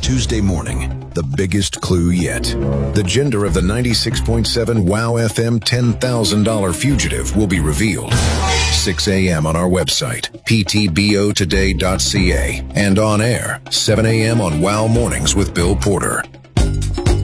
Tuesday morning, the biggest clue yet. The gender of the 96.7 WOW FM $10,000 fugitive will be revealed. 6 a.m. on our website, ptbotoday.ca, and on air, 7 a.m. on WOW Mornings with Bill Porter.